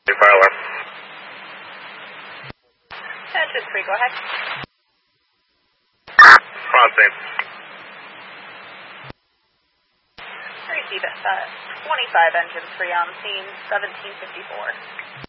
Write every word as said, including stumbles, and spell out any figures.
Fire alarm. Engine three, go ahead. Crossing. Receive it. Uh, twenty-five engine three on scene, seventeen fifty-four.